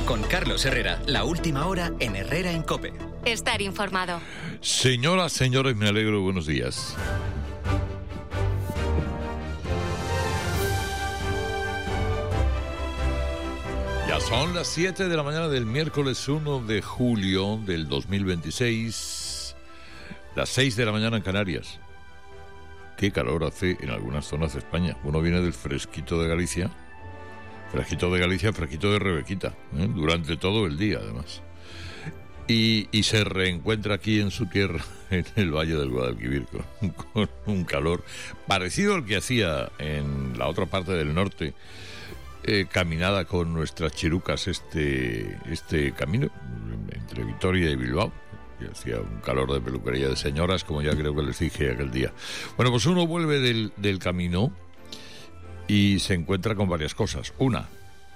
Con Carlos Herrera, la última hora en Herrera en COPE. Estar informado. Señoras, señores, me alegro. Buenos días. Ya son las 7 de la mañana del miércoles 1 de julio del 2026. Las 6 de la mañana en Canarias. Qué calor hace en algunas zonas de España. Uno viene del fresquito de Galicia. Fresquito de Galicia, fresquito de Rebequita, durante todo el día, además. Y se reencuentra aquí en su tierra, en el Valle del Guadalquivir, con un calor parecido al que hacía en la otra parte del norte, caminada con nuestras chirucas este camino, entre Vitoria y Bilbao. Y hacía un calor de peluquería de señoras, como ya creo que les dije aquel día. Bueno, pues uno vuelve del camino y se encuentra con varias cosas. Una,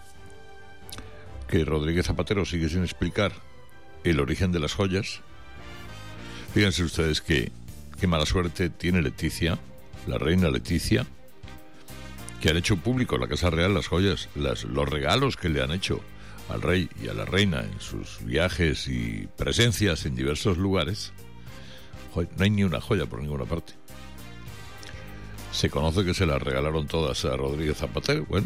que Rodríguez Zapatero sigue sin explicar el origen de las joyas. Fíjense ustedes qué mala suerte tiene Leticia, la reina Leticia, que han hecho público en la Casa Real las joyas, los regalos que le han hecho al rey y a la reina en sus viajes y presencias en diversos lugares. No hay ni una joya por ninguna parte. Se conoce que se las regalaron todas a Rodríguez Zapatero. Bueno,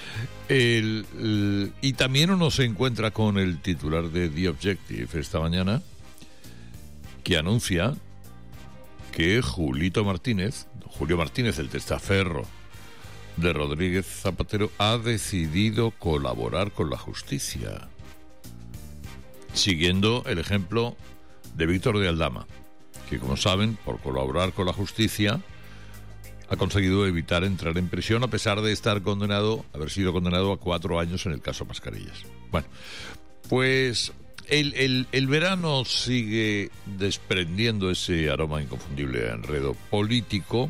y también uno se encuentra con el titular de The Objective esta mañana, que anuncia que Julio Martínez, el testaferro de Rodríguez Zapatero, ha decidido colaborar con la justicia, siguiendo el ejemplo de Víctor de Aldama, que, como saben, por colaborar con la justicia ha conseguido evitar entrar en prisión a pesar de haber sido condenado a 4 años en el caso Mascarillas. Bueno, pues el verano sigue desprendiendo ese aroma inconfundible de enredo político,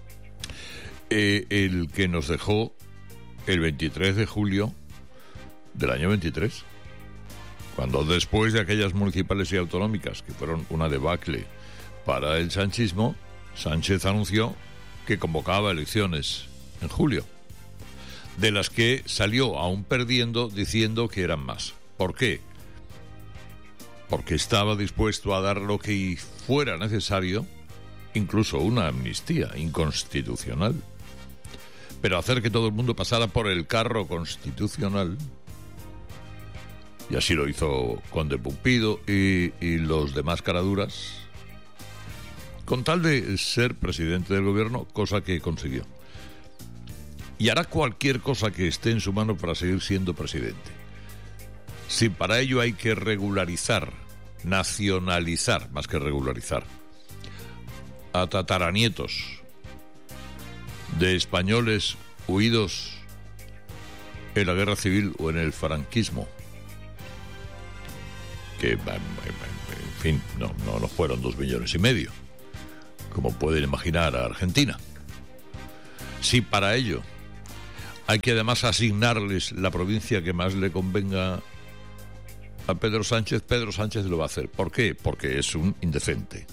el que nos dejó el 23 de julio del año 23, cuando después de aquellas municipales y autonómicas que fueron una debacle para el sanchismo, Sánchez anunció que convocaba elecciones en julio, de las que salió aún perdiendo, diciendo que eran más. ¿Por qué? Porque estaba dispuesto a dar lo que fuera necesario, incluso una amnistía inconstitucional, pero hacer que todo el mundo pasara por el carro constitucional, y así lo hizo Conde Pumpido y los demás caraduras, con tal de ser presidente del gobierno, cosa que consiguió. Y hará cualquier cosa que esté en su mano para seguir siendo presidente. Si para ello hay que regularizar, nacionalizar, más que regularizar, a tataranietos de españoles huidos en la guerra civil o en el franquismo, que, en fin, no fueron 2,5 millones, como pueden imaginar a Argentina. Si para ello hay que además asignarles la provincia que más le convenga a Pedro Sánchez lo va a hacer. ¿Por qué? Porque es un indecente.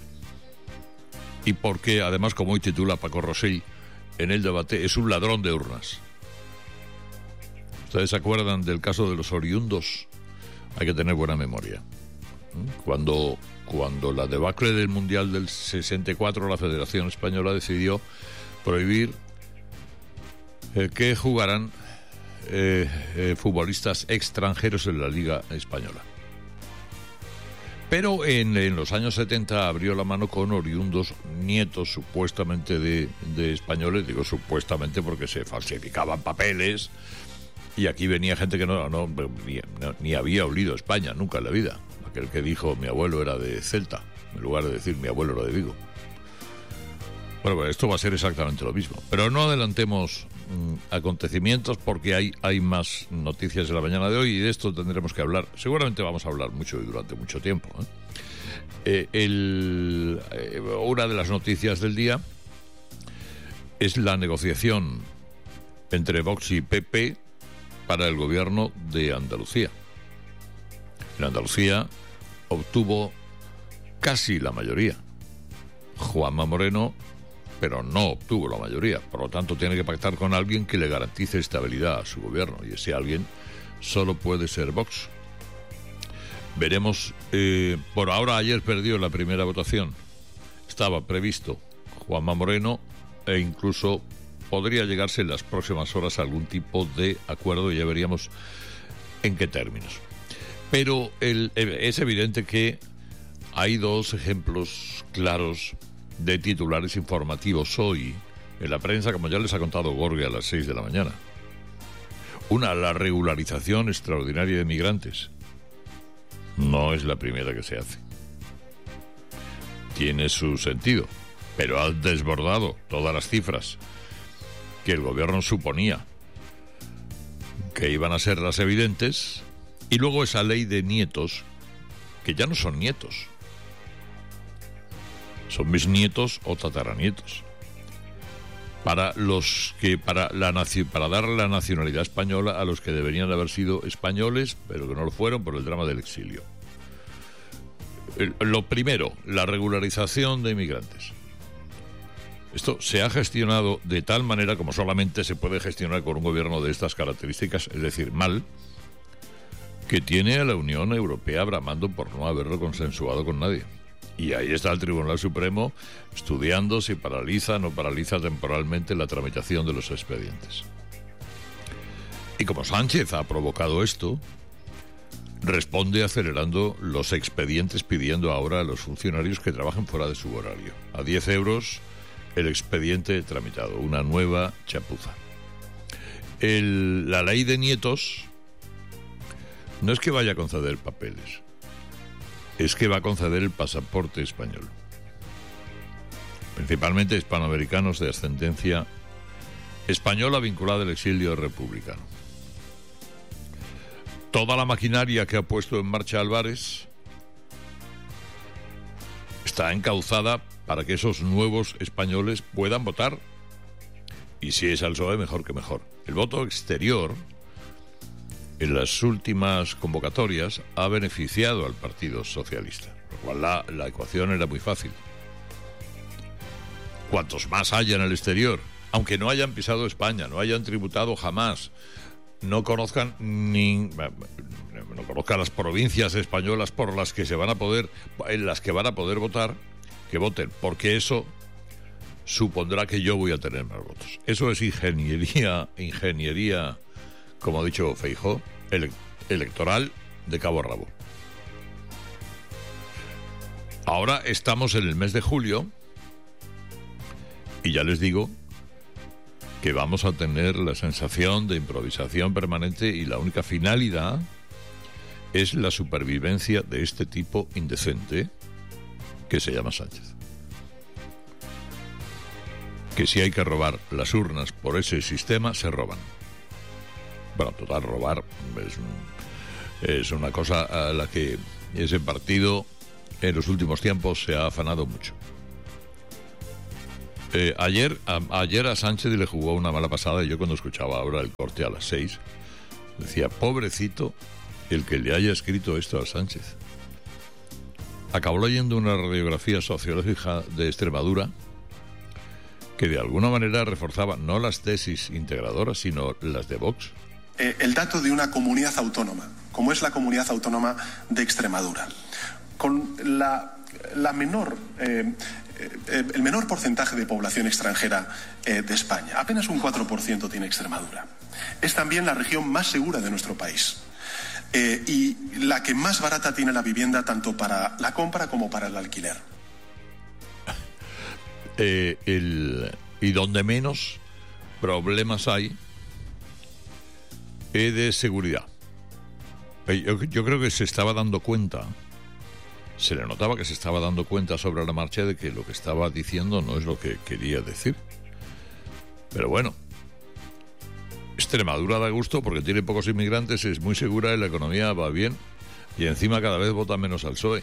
Y porque además, como hoy titula Paco Rosell en el debate, es un ladrón de urnas. ¿Ustedes se acuerdan del caso de los oriundos? Hay que tener buena memoria. Cuando la debacle del Mundial del 64, la Federación Española decidió prohibir que jugaran futbolistas extranjeros en la Liga Española. Pero en los años 70 abrió la mano con oriundos, nietos supuestamente de españoles. Digo supuestamente porque se falsificaban papeles, y aquí venía gente que ni había olido España nunca en la vida. Aquel que dijo mi abuelo era de Celta, en lugar de decir mi abuelo era de Vigo. Bueno, pues esto va a ser exactamente lo mismo. Pero no adelantemos acontecimientos, porque hay más noticias de la mañana de hoy, y de esto tendremos que hablar. Seguramente vamos a hablar mucho y durante mucho tiempo. Una de las noticias del día es la negociación entre Vox y PP para el gobierno de Andalucía. En Andalucía obtuvo casi la mayoría Juanma Moreno, pero no obtuvo la mayoría. Por lo tanto, tiene que pactar con alguien que le garantice estabilidad a su gobierno, y ese alguien solo puede ser Vox. Veremos. Por ahora, ayer perdió la primera votación. Estaba previsto Juanma Moreno e incluso podría llegarse en las próximas horas a algún tipo de acuerdo y ya veríamos en qué términos. Pero es evidente que hay dos ejemplos claros de titulares informativos hoy en la prensa, como ya les ha contado Gorge a las 6 de la mañana. Una, la regularización extraordinaria de migrantes. No es la primera que se hace. Tiene su sentido, pero ha desbordado todas las cifras que el gobierno suponía que iban a ser las evidentes. Y luego esa ley de nietos, que ya no son nietos, son bisnietos o tataranietos, para dar la nacionalidad española a los que deberían haber sido españoles, pero que no lo fueron por el drama del exilio. Lo primero, la regularización de inmigrantes. Esto se ha gestionado de tal manera como solamente se puede gestionar con un gobierno de estas características, es decir, mal, que tiene a la Unión Europea bramando por no haberlo consensuado con nadie. Y ahí está el Tribunal Supremo estudiando si paraliza o no paraliza temporalmente la tramitación de los expedientes. Y como Sánchez ha provocado esto, responde acelerando los expedientes, pidiendo ahora a los funcionarios que trabajen fuera de su horario. A 10 euros el expediente tramitado, una nueva chapuza. La ley de nietos no es que vaya a conceder papeles, es que va a conceder el pasaporte español. Principalmente hispanoamericanos de ascendencia española vinculada al exilio republicano. Toda la maquinaria que ha puesto en marcha Álvarez está encauzada para que esos nuevos españoles puedan votar. Y si es al PSOE, mejor que mejor. El voto exterior, en las últimas convocatorias, ha beneficiado al Partido Socialista, lo cual la ecuación era muy fácil. Cuantos más haya en el exterior, aunque no hayan pisado España, no hayan tributado jamás, no conozcan las provincias españolas por las que en las que van a poder votar, que voten, porque eso supondrá que yo voy a tener más votos. Eso es ingeniería, como ha dicho Feijóo, electoral de cabo a rabo. Ahora estamos en el mes de julio y ya les digo que vamos a tener la sensación de improvisación permanente y la única finalidad es la supervivencia de este tipo indecente que se llama Sánchez. Que si hay que robar las urnas por ese sistema, se roban. Bueno, total, robar es una cosa a la que ese partido en los últimos tiempos se ha afanado mucho. Ayer a Sánchez le jugó una mala pasada, y yo cuando escuchaba ahora el corte a las 6 decía, pobrecito el que le haya escrito esto a Sánchez. Acabó leyendo una radiografía sociológica de Extremadura que de alguna manera reforzaba no las tesis integradoras, sino las de Vox. El dato de una comunidad autónoma, como es la comunidad autónoma de Extremadura, con el menor porcentaje de población extranjera de España, apenas un 4% tiene Extremadura. Es también la región más segura de nuestro país y la que más barata tiene la vivienda, tanto para la compra como para el alquiler. Y donde menos problemas hay de seguridad. Yo creo que se estaba dando cuenta, se le notaba que se estaba dando cuenta sobre la marcha de que lo que estaba diciendo no es lo que quería decir. Pero bueno, Extremadura da gusto porque tiene pocos inmigrantes, es muy segura y la economía va bien, y encima cada vez vota menos al PSOE.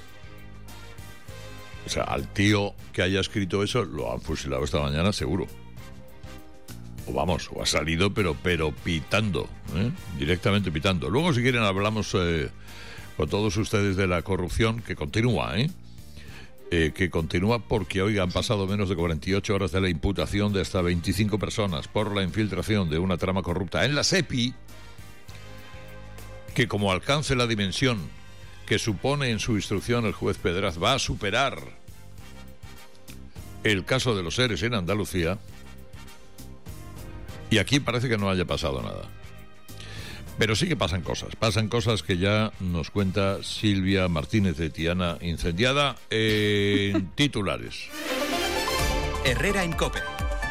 O sea, al tío que haya escrito eso lo han fusilado esta mañana seguro. O ha salido pero pitando, directamente pitando. Luego, si quieren, hablamos con todos ustedes de la corrupción, que continúa, que continúa porque hoy han pasado menos de 48 horas de la imputación de hasta 25 personas por la infiltración de una trama corrupta en la SEPI, que como alcance la dimensión que supone en su instrucción el juez Pedraz va a superar el caso de los ERES en Andalucía, y aquí parece que no haya pasado nada. Pero sí que pasan cosas que ya nos cuenta Silvia Martínez de Tiana, incendiada en titulares. Herrera en COPE.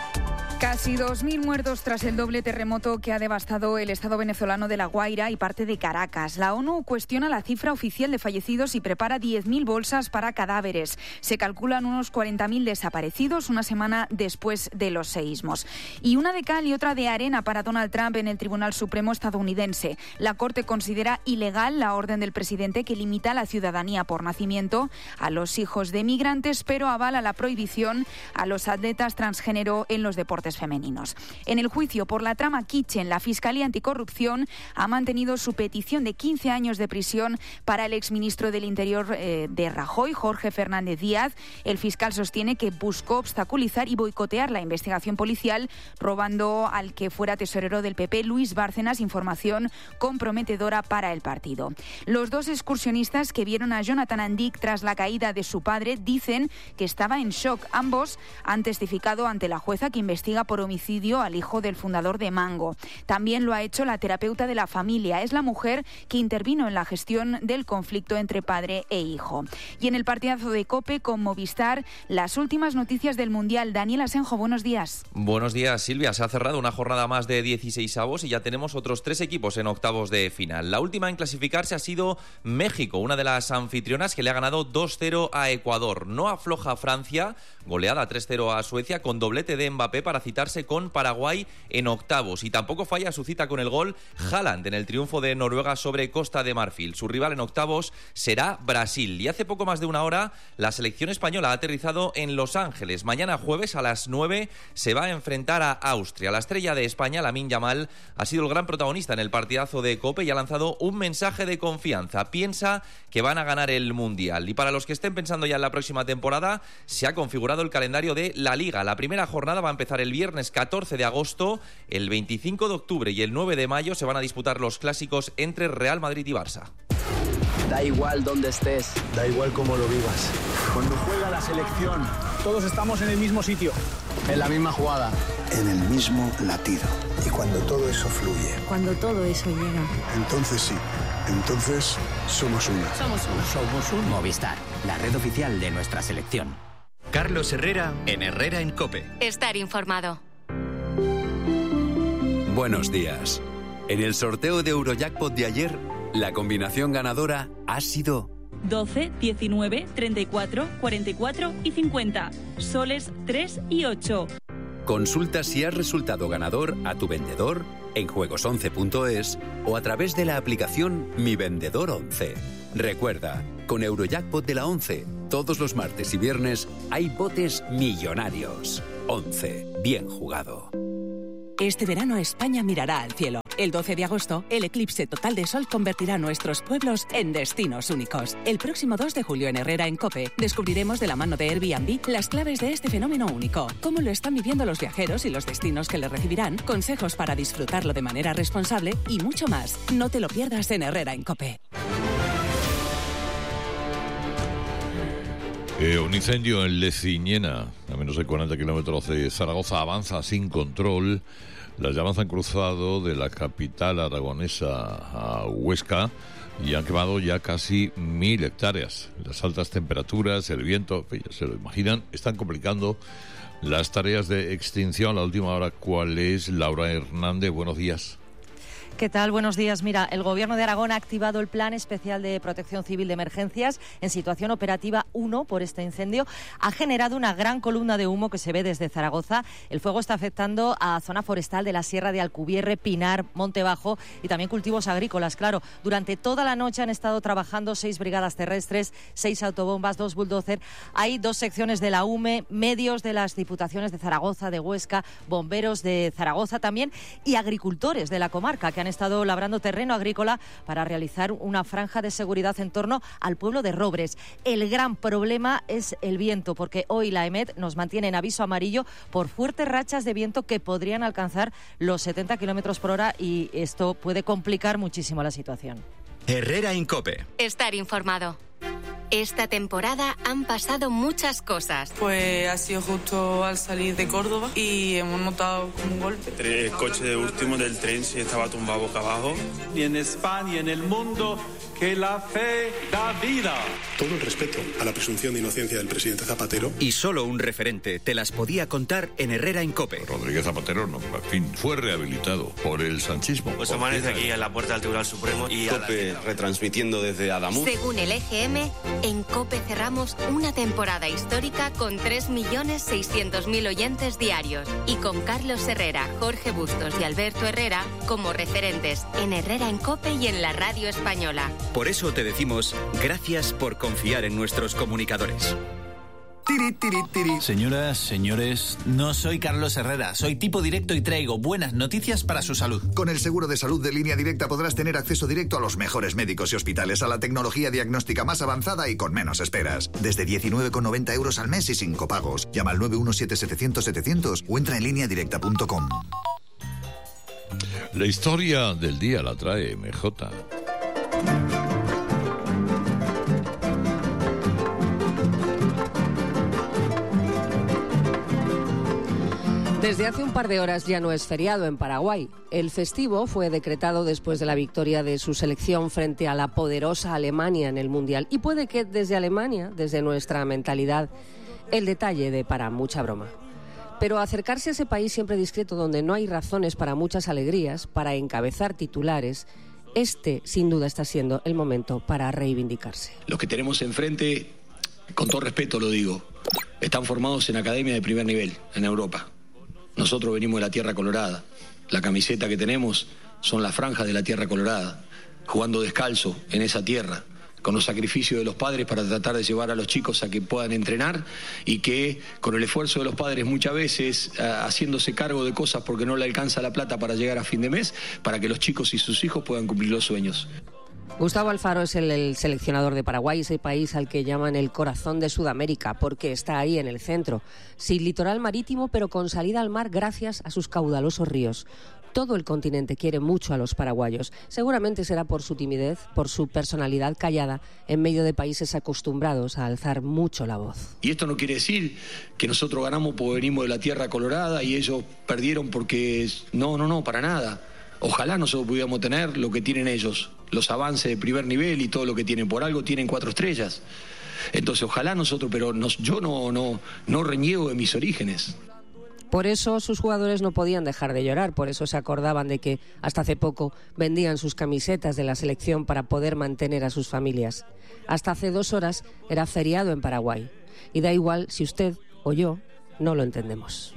Casi 2.000 muertos tras el doble terremoto que ha devastado el estado venezolano de La Guaira y parte de Caracas. La ONU cuestiona la cifra oficial de fallecidos y prepara 10.000 bolsas para cadáveres. Se calculan unos 40.000 desaparecidos una semana después de los seísmos. Y una de cal y otra de arena para Donald Trump en el Tribunal Supremo estadounidense. La Corte considera ilegal la orden del presidente que limita la ciudadanía por nacimiento a los hijos de migrantes, pero avala la prohibición a los atletas transgénero en los deportes femeninos. En el juicio por la trama Kitchen, la Fiscalía Anticorrupción ha mantenido su petición de 15 años de prisión para el exministro del Interior de Rajoy, Jorge Fernández Díaz. El fiscal sostiene que buscó obstaculizar y boicotear la investigación policial, robando al que fuera tesorero del PP, Luis Bárcenas, información comprometedora para el partido. Los dos excursionistas que vieron a Jonathan Andic tras la caída de su padre dicen que estaba en shock. Ambos han testificado ante la jueza que investiga por homicidio al hijo del fundador de Mango. También lo ha hecho la terapeuta de la familia. Es la mujer que intervino en la gestión del conflicto entre padre e hijo. Y en el partidazo de COPE con Movistar, las últimas noticias del Mundial. Daniel Asenjo, buenos días. Buenos días, Silvia. Se ha cerrado una jornada más de 16avos y ya tenemos otros 3 equipos en octavos de final. La última en clasificarse ha sido México, una de las anfitrionas que le ha ganado 2-0 a Ecuador. No afloja Francia, goleada 3-0 a Suecia con doblete de Mbappé para citarse con Paraguay en octavos. Y tampoco falla su cita con el gol Haaland en el triunfo de Noruega sobre Costa de Marfil. Su rival en octavos será Brasil. Y hace poco más de una hora la selección española ha aterrizado en Los Ángeles. Mañana jueves a las 9 se va a enfrentar a Austria. La estrella de España, Lamine Yamal, ha sido el gran protagonista en el partidazo de COPE y ha lanzado un mensaje de confianza. Piensa que van a ganar el Mundial. Y para los que estén pensando ya en la próxima temporada, se ha configurado el calendario de la Liga. La primera jornada va a empezar el viernes 14 de agosto, el 25 de octubre y el 9 de mayo se van a disputar los clásicos entre Real Madrid y Barça. Da igual dónde estés, da igual cómo lo vivas. Cuando juega la selección, todos estamos en el mismo sitio, en la misma jugada, en el mismo latido. Y cuando todo eso fluye, cuando todo eso llega, entonces sí, entonces somos uno. Somos uno. Movistar, la red oficial de nuestra selección. Carlos Herrera en Herrera en COPE. Estar informado. Buenos días. En el sorteo de Eurojackpot de ayer, la combinación ganadora ha sido 12, 19, 34, 44 y 50. Soles 3 y 8. Consulta si has resultado ganador a tu vendedor en juegos11.es o a través de la aplicación Mi Vendedor 11. Recuerda, con Eurojackpot de la 11, todos los martes y viernes hay botes millonarios. 11. Bien jugado. Este verano España mirará al cielo. El 12 de agosto, el eclipse total de sol convertirá nuestros pueblos en destinos únicos. El próximo 2 de julio en Herrera en COPE descubriremos de la mano de Airbnb las claves de este fenómeno único, cómo lo están viviendo los viajeros y los destinos que le recibirán, consejos para disfrutarlo de manera responsable y mucho más. No te lo pierdas en Herrera en COPE. Un incendio en Leciñena, a menos de 40 kilómetros de Zaragoza, avanza sin control. Las llamas han cruzado de la capital aragonesa a Huesca y han quemado ya casi 1.000 hectáreas. Las altas temperaturas, el viento, ya se lo imaginan, están complicando las tareas de extinción. A la última hora, ¿cuál es? Laura Hernández, buenos días. ¿Qué tal? Buenos días. Mira, el Gobierno de Aragón ha activado el Plan Especial de Protección Civil de Emergencias en situación operativa 1 por este incendio. Ha generado una gran columna de humo que se ve desde Zaragoza. El fuego está afectando a zona forestal de la Sierra de Alcubierre, Pinar, Monte Bajo y también cultivos agrícolas. Claro, durante toda la noche han estado trabajando 6 brigadas terrestres, 6 autobombas, 2 bulldozer. Hay 2 secciones de la UME, medios de las diputaciones de Zaragoza, de Huesca, bomberos de Zaragoza también y agricultores de la comarca que han estado labrando terreno agrícola para realizar una franja de seguridad en torno al pueblo de Robres. El gran problema es el viento, porque hoy la EMET nos mantiene en aviso amarillo por fuertes rachas de viento que podrían alcanzar los 70 kilómetros por hora y esto puede complicar muchísimo la situación. Herrera en COPE. Estar informado. Esta temporada han pasado muchas cosas. Pues ha sido justo al salir de Córdoba y hemos notado como un golpe. El coche de último del tren se estaba tumbado boca abajo. Y en España y en el mundo, que la fe da vida. Todo el respeto a la presunción de inocencia del presidente Zapatero. Y solo un referente te las podía contar en Herrera en COPE. Rodríguez Zapatero, no, en fin, fue rehabilitado por el sanchismo. Pues amanece aquí en la puerta del Tribunal Supremo y COPE retransmitiendo desde Adamuz. Según el EGM, en COPE cerramos una temporada histórica con 3.600.000 oyentes diarios y con Carlos Herrera, Jorge Bustos y Alberto Herrera como referentes en Herrera en COPE y en la radio española. Por eso te decimos gracias por confiar en nuestros comunicadores. Tiri, tiri, tiri. Señoras, señores, no soy Carlos Herrera, soy tipo directo y traigo buenas noticias para su salud. Con el seguro de salud de Línea Directa podrás tener acceso directo a los mejores médicos y hospitales, a la tecnología diagnóstica más avanzada y con menos esperas. Desde 19,90 euros al mes y sin copagos. Llama al 917-700-700 o entra en lineadirecta.com. La historia del día la trae MJ. Desde hace un par de horas ya no es feriado en Paraguay. El festivo fue decretado después de la victoria de su selección frente a la poderosa Alemania en el Mundial. Y puede que desde Alemania, desde nuestra mentalidad, el detalle dé para mucha broma. Pero acercarse a ese país siempre discreto, donde no hay razones para muchas alegrías, para encabezar titulares, sin duda está siendo el momento para reivindicarse. Los que tenemos enfrente, con todo respeto lo digo, están formados en academia de primer nivel en Europa. Nosotros venimos de la Tierra Colorada. La camiseta que tenemos son las franjas de la Tierra Colorada, jugando descalzo en esa tierra, con los sacrificios de los padres para tratar de llevar a los chicos a que puedan entrenar y que con el esfuerzo de los padres muchas veces haciéndose cargo de cosas porque no le alcanza la plata para llegar a fin de mes, para que los chicos y sus hijos puedan cumplir los sueños. Gustavo Alfaro es el seleccionador de Paraguay, ese país al que llaman el corazón de Sudamérica, porque está ahí en el centro, sin litoral marítimo, pero con salida al mar gracias a sus caudalosos ríos. Todo el continente quiere mucho a los paraguayos. Seguramente será por su timidez, por su personalidad callada, en medio de países acostumbrados a alzar mucho la voz. Y esto no quiere decir que nosotros ganamos porque venimos de la Tierra Colorada y ellos perdieron porque... No, para nada. Ojalá nosotros pudiéramos tener lo que tienen ellos, los avances de primer nivel y todo lo que tienen. Por algo tienen 4 estrellas. Entonces ojalá nosotros, pero yo no reniego de mis orígenes. Por eso sus jugadores no podían dejar de llorar, por eso se acordaban de que hasta hace poco vendían sus camisetas de la selección para poder mantener a sus familias. Hasta hace 2 horas era feriado en Paraguay. Y da igual si usted o yo no lo entendemos.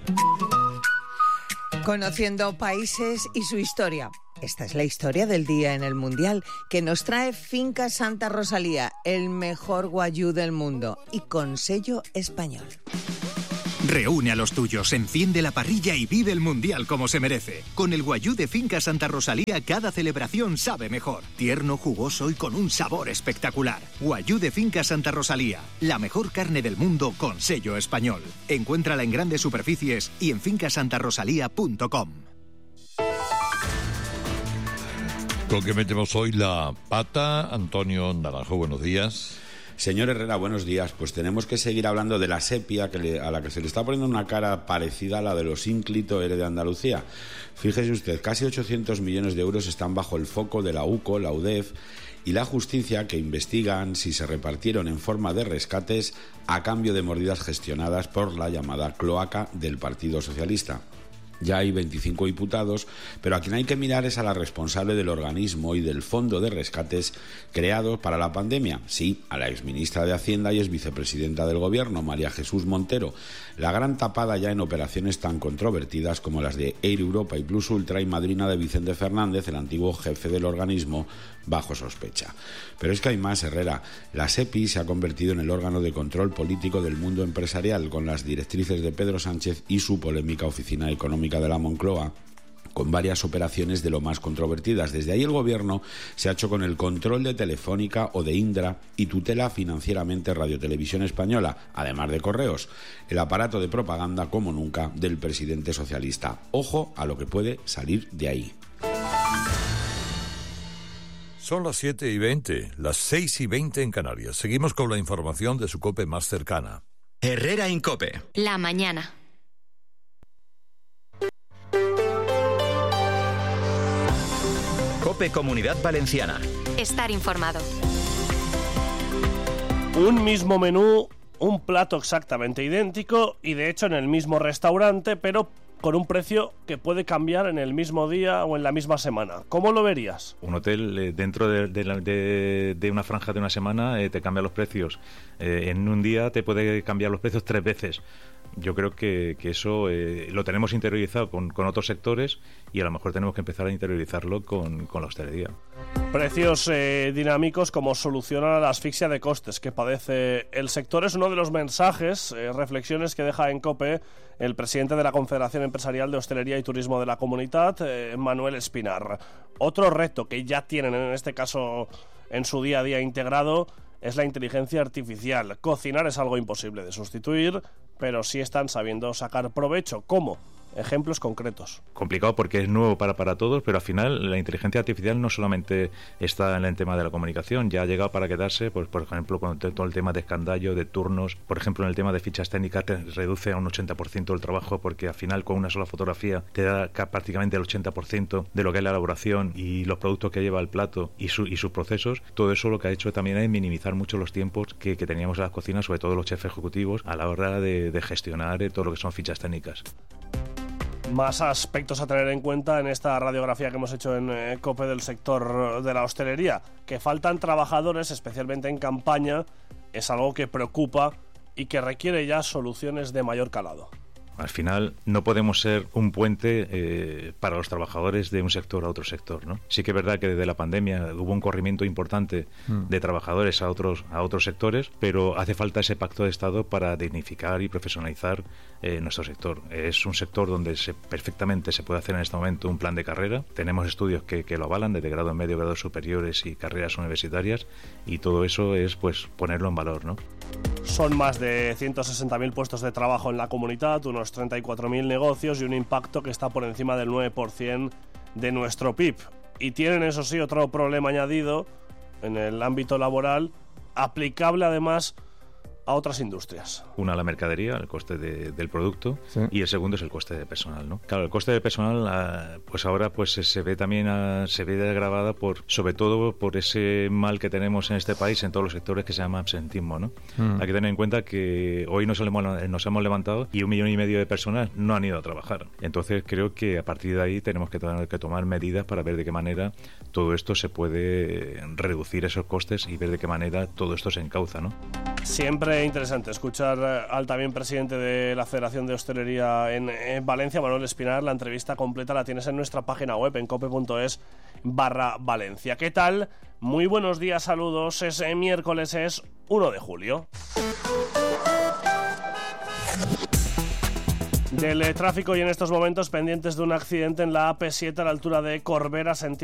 Conociendo países y su historia. Esta es la historia del día en el Mundial, que nos trae Finca Santa Rosalía, el mejor guayú del mundo y con sello español. Reúne a los tuyos, enciende la parrilla y vive el Mundial como se merece. Con el guayú de Finca Santa Rosalía, cada celebración sabe mejor. Tierno, jugoso y con un sabor espectacular. Guayú de Finca Santa Rosalía, la mejor carne del mundo con sello español. Encuéntrala en grandes superficies y en fincasantarosalía.com. ¿Con qué metemos hoy la pata? Antonio Naranjo, buenos días. Señor Herrera, buenos días. Pues tenemos que seguir hablando de la sepia, a la que se le está poniendo una cara parecida a la de los ínclito ERE de Andalucía. Fíjese usted, casi 800 millones de euros están bajo el foco de la UCO, la UDEF y la justicia, que investigan si se repartieron en forma de rescates a cambio de mordidas gestionadas por la llamada cloaca del Partido Socialista. Ya hay 25 imputados, pero a quien hay que mirar es a la responsable del organismo y del fondo de rescates creado para la pandemia. Sí, a la exministra de Hacienda y exvicepresidenta del Gobierno, María Jesús Montero. La gran tapada ya en operaciones tan controvertidas como las de Air Europa y Plus Ultra y madrina de Vicente Fernández, el antiguo jefe del organismo, bajo sospecha. Pero es que hay más, Herrera. La SEPI se ha convertido en el órgano de control político del mundo empresarial, con las directrices de Pedro Sánchez y su polémica Oficina Económica de la Moncloa, con varias operaciones de lo más controvertidas. Desde ahí el Gobierno se ha hecho con el control de Telefónica o de Indra y tutela financieramente Radio Televisión Española, además de Correos, el aparato de propaganda como nunca del presidente socialista. Ojo a lo que puede salir de ahí. Son las 7:20, las 6:20 en Canarias. Seguimos con la información de su COPE más cercana. Herrera Incope. La mañana. COPE Comunidad Valenciana. Estar informado. Un mismo menú, un plato exactamente idéntico y de hecho en el mismo restaurante, pero con un precio que puede cambiar en el mismo día o en la misma semana. ¿Cómo lo verías? Un hotel dentro de una franja de una semana te cambia los precios. En un día te puede cambiar los precios 3 veces. Yo creo que eso lo tenemos interiorizado con otros sectores y a lo mejor tenemos que empezar a interiorizarlo con la hostelería. Precios dinámicos como solución a la asfixia de costes que padece el sector es uno de los mensajes, reflexiones que deja en COPE el presidente de la Confederación Empresarial de Hostelería y Turismo de la Comunitat, Manuel Espinar. Otro reto que ya tienen en este caso en su día a día integrado es la inteligencia artificial. Cocinar es algo imposible de sustituir, pero sí están sabiendo sacar provecho. ¿Cómo? Ejemplos concretos. Complicado porque es nuevo para todos, pero al final la inteligencia artificial no solamente está en el tema de la comunicación, ya ha llegado para quedarse, pues por ejemplo con todo el tema de escandallo, de turnos, por ejemplo en el tema de fichas técnicas te reduce a un 80% el trabajo porque al final con una sola fotografía te da prácticamente el 80% de lo que es la elaboración y los productos que lleva el plato y sus procesos. Todo eso lo que ha hecho también es minimizar mucho los tiempos que teníamos en las cocinas, sobre todo los chefs ejecutivos, a la hora de gestionar todo lo que son fichas técnicas. Más aspectos a tener en cuenta en esta radiografía que hemos hecho en COPE del sector de la hostelería. Que faltan trabajadores, especialmente en campaña, es algo que preocupa y que requiere ya soluciones de mayor calado. Al final no podemos ser un puente para los trabajadores de un sector a otro sector, ¿no? Sí que es verdad que desde la pandemia hubo un corrimiento importante de trabajadores a otros sectores, pero hace falta ese pacto de Estado para dignificar y profesionalizar nuestro sector. Es un sector donde perfectamente se puede hacer en este momento un plan de carrera. Tenemos estudios que lo avalan desde grado medio, grados superiores y carreras universitarias, y todo eso es pues ponerlo en valor, ¿no? Son más de 160.000 puestos de trabajo en la comunidad, unos 34.000 negocios y un impacto que está por encima del 9% de nuestro PIB. Y tienen, eso sí, otro problema añadido en el ámbito laboral, aplicable además a otras industrias. Una, la mercadería, el coste del producto, sí. Y el segundo es el coste de personal, ¿no? Claro, el coste de personal pues ahora pues se ve también agravada sobre todo por ese mal que tenemos en este país en todos los sectores que se llama absentismo, ¿no? Hay que tener en cuenta que hoy nos hemos levantado y 1,5 millones de personas no han ido a trabajar. Entonces creo que a partir de ahí tenemos que tomar medidas para ver de qué manera todo esto se puede reducir esos costes y ver de qué manera todo esto se encauza, ¿no? Siempre interesante escuchar al también presidente de la Federación de Hostelería en Valencia, Manuel Espinar. La entrevista completa la tienes en nuestra página web en cope.es/Valencia. ¿Qué tal? Muy buenos días, saludos. Es miércoles, es 1 de julio. Del tráfico y en estos momentos pendientes de un accidente en la AP7 a la altura de Corbera, sentido